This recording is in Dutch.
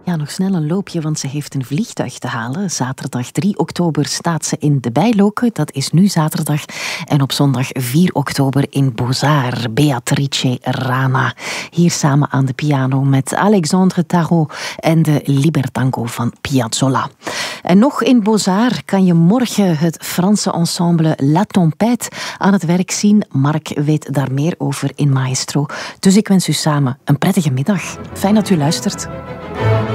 Ja, nog snel een loopje, want ze heeft een vliegtuig te halen. Zaterdag 3 oktober staat ze in de Bijloken. Dat is nu zaterdag. En op zondag 4 oktober in Beaux-Arts. Beatrice Rana. Hier samen aan de piano met Alexandre Tarot en de Libertango van Piazzolla. En nog in Beaux-Arts kan je morgen het Franse ensemble La Tempête aan het werk zien. Mark weet daar meer over in Maestro. Dus ik wens u samen een prettige middag. Fijn dat u luistert.